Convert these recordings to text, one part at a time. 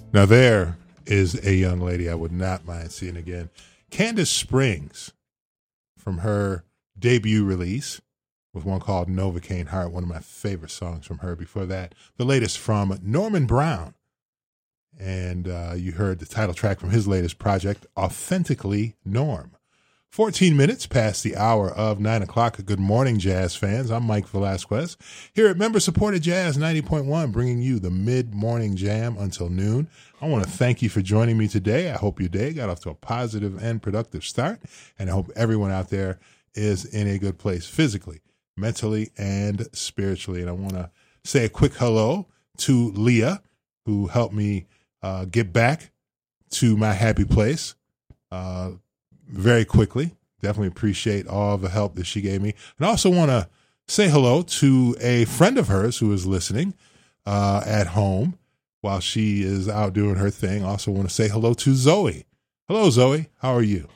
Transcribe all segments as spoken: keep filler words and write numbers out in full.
Now there is a young lady I would not mind seeing again. Candace Springs, from her debut release with one called Novocaine Heart, one of my favorite songs from her. Before that, the latest from Norman Brown. And uh, you heard the title track from his latest project, Authentically Norm. fourteen minutes past the hour of nine o'clock. Good morning, jazz fans. I'm Mike Velasquez here at member-supported Jazz ninety point one, bringing you the mid-morning jam until noon. I want to thank you for joining me today. I hope your day got off to a positive and productive start, and I hope everyone out there is in a good place physically, mentally, and spiritually. And I want to say a quick hello to Leah, who helped me uh, get back to my happy place uh very quickly. Definitely appreciate all the help that she gave me. And I also want to say hello to a friend of hers who is listening uh, at home while she is out doing her thing. Also want to say hello to Zoe. Hello, Zoe. How are you?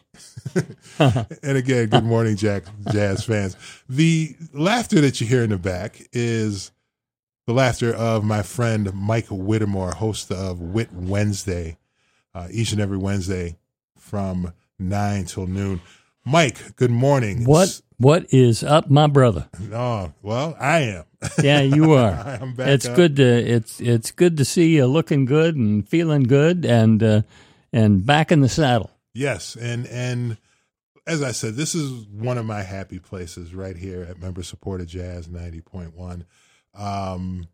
And again, good morning, Jack, jazz fans. The laughter that you hear in the back is the laughter of my friend Mike Whittemore, host of Wit Wednesday, uh, each and every Wednesday from nine till noon. Mike, good morning. What what is up, my brother? Oh, well, I am. Yeah, you are. I'm back. It's up. good to it's it's good to see you looking good and feeling good and uh, and back in the saddle. Yes, and and as I said, this is one of my happy places right here at member supported Jazz ninety point one. Um,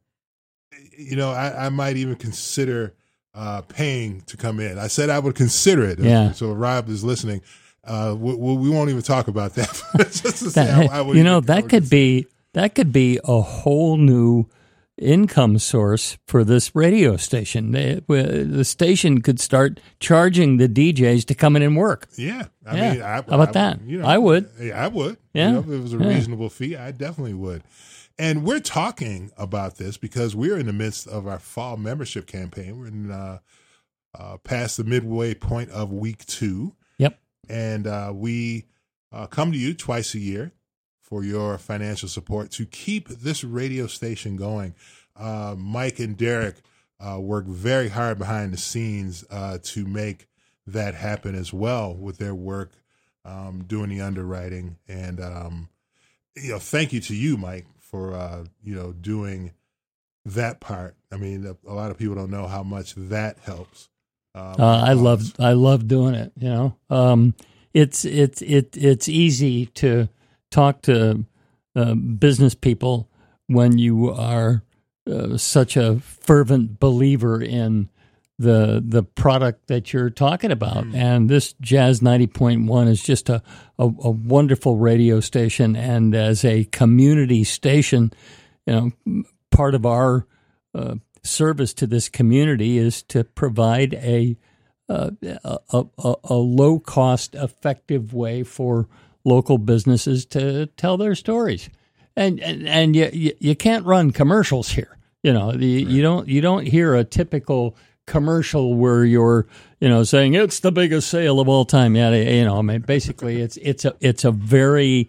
you know, I, I might even consider Uh, paying to come in. I said I would consider it. Yeah. So Rob is listening. Uh, we, we won't even talk about that. Just to That, say I, I would you know, even, that could be that could be a whole new income source for this radio station. The, the station could start charging the D Js to come in and work. Yeah. I yeah. mean, I, how about I, that? You know, I would. Yeah, I would. Yeah. You know, if it was a yeah. reasonable fee, I definitely would. And we're talking about this because we're in the midst of our fall membership campaign. We're in uh, uh, past the midway point of week two. Yep. And uh, we uh, come to you twice a year for your financial support to keep this radio station going. Uh, Mike and Derek uh, work very hard behind the scenes uh, to make that happen as well with their work um, doing the underwriting. And, um, you know, thank you to you, Mike, for, uh, you know, doing that part. I mean, a, a lot of people don't know how much that helps. Um, uh, I love, I love doing it. You know, um, it's, it's, it, it's easy to talk to uh, business people when you are uh, such a fervent believer in the, the product that you're talking about. Mm. And this Jazz ninety point one is just a, a, a wonderful radio station. And as a community station, you know, part of our uh, service to this community is to provide a uh, a, a, a low-cost, effective way for local businesses to tell their stories. And and, and you, you you can't run commercials here. You know, the, right. you don't you don't hear a typical commercial where you're, you know, saying it's the biggest sale of all time. Yeah, you know, I mean, basically, it's it's a it's a very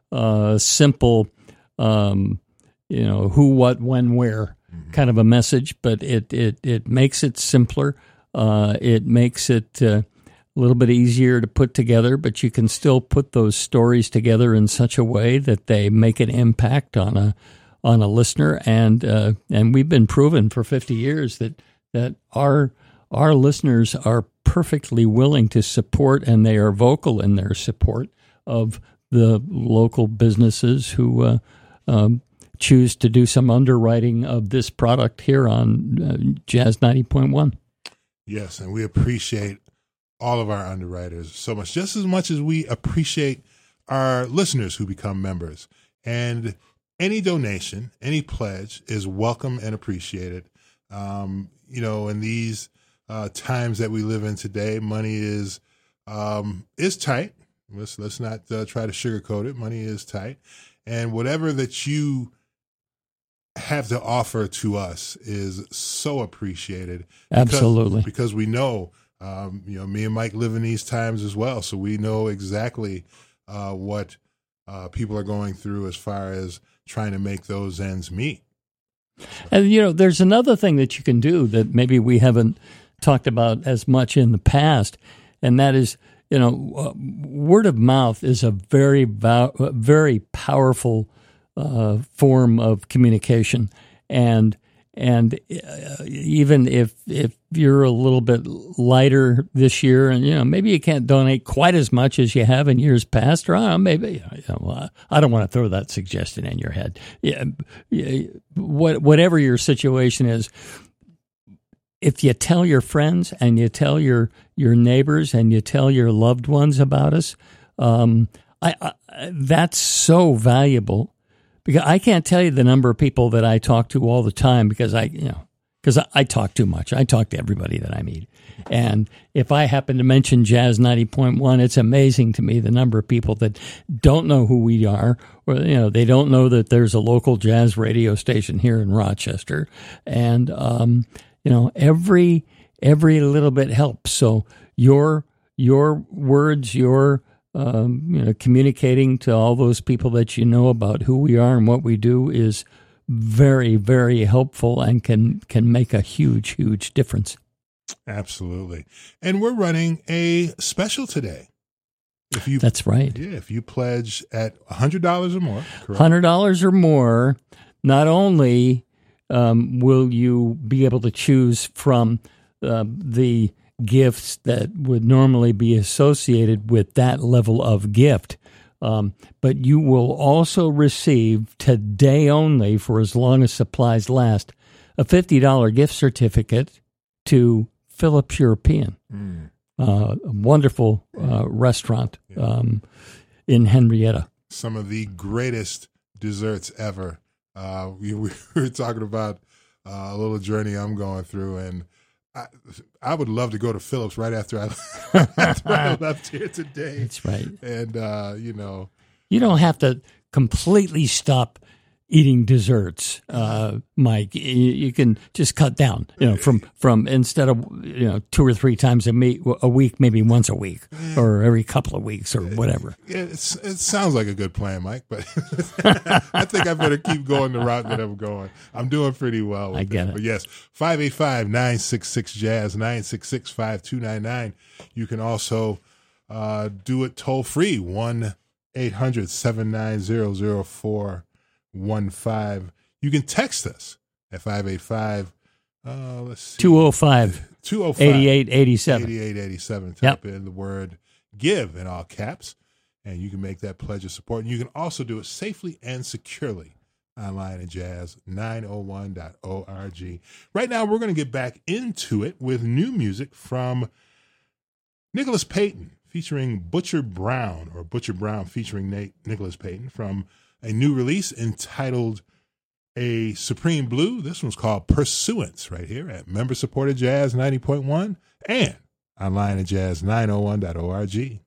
uh, simple, um, you know, who, what, when, where mm-hmm. kind of a message, but it it it makes it simpler. Uh, it makes it uh, a little bit easier to put together, but you can still put those stories together in such a way that they make an impact on a on a listener. And uh, and we've been proven for fifty years that. that our our listeners are perfectly willing to support, and they are vocal in their support of the local businesses who uh, um, choose to do some underwriting of this product here on uh, Jazz ninety point one. Yes, and we appreciate all of our underwriters so much, just as much as we appreciate our listeners who become members. And any donation, any pledge is welcome and appreciated. Um, you know, in these uh, times that we live in today, money is um, is tight. Let's let's not uh, try to sugarcoat it. Money is tight, and whatever that you have to offer to us is so appreciated. Because, Absolutely, because we know, um, you know, me and Mike live in these times as well, so we know exactly uh, what uh, people are going through as far as trying to make those ends meet. And, you know, there's another thing that you can do that maybe we haven't talked about as much in the past, and that is, you know, uh, word of mouth is a very, very powerful uh, form of communication, and and uh, even if if you're a little bit lighter this year, and you know maybe you can't donate quite as much as you have in years past, or I don't know, maybe you know, I don't want to throw that suggestion in your head. Yeah, what whatever your situation is, if you tell your friends and you tell your your neighbors and you tell your loved ones about us, um, I, I that's so valuable. Because I can't tell you the number of people that I talk to all the time because I, you know, because I, I talk too much. I talk to everybody that I meet. And if I happen to mention Jazz ninety point one, it's amazing to me the number of people that don't know who we are, or, you know, they don't know that there's a local jazz radio station here in Rochester. And, um, you know, every, every little bit helps. So your, your words, your, Um, you know, communicating to all those people that you know about who we are and what we do is very, very helpful and can can make a huge, huge difference. Absolutely. And we're running a special today. If you, That's right. Yeah, if you pledge at one hundred dollars or more. Correct? one hundred dollars or more, not only um, will you be able to choose from uh, the gifts that would normally be associated with that level of gift, um, but you will also receive today only, for as long as supplies last, a fifty dollars gift certificate to Phillips European, mm. uh, a wonderful uh, restaurant um, in Henrietta. Some of the greatest desserts ever. Uh, we, we were talking about uh, a little journey I'm going through, and I, I would love to go to Phillips right after I, after I left here today. That's right. And, uh, you know. You don't have to completely stop eating desserts, uh, Mike. You, you can just cut down, you know, from, from instead of, you know, two or three times a, me- a week, maybe once a week or every couple of weeks or whatever. Yeah, it's, it sounds like a good plan, Mike, but I think I better keep going the route that I'm going. I'm doing pretty well with I get that. it. But yes, five eight five, nine six six, jazz, nine six six, five two nine nine. You can also uh, do it toll free, one eight hundred, seven nine zero, zero four one five. You can text us at five eight five, uh, let's see. two oh five, two oh five, eighty-eight eighty-seven. eighty-eight eighty-seven. Yep. Type in the word give in all caps, and you can make that pledge of support. And you can also do it safely and securely online at jazz nine oh one dot org. Right now, we're going to get back into it with new music from Nicholas Payton featuring Butcher Brown, or Butcher Brown featuring Nate Nicholas Payton, from a new release entitled A Supreme Blue. This one's called Pursuance, right here at member-supported Jazz ninety point one and online at jazz nine oh one dot org.